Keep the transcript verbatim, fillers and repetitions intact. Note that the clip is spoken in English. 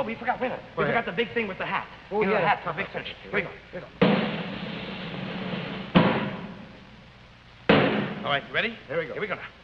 oh, we forgot, wait a minute. We forgot the big thing with the hat. Oh, you know, yeah. the hat, the big thing. Here we go. Here we go. All right, you ready? Here we go. Here we go now.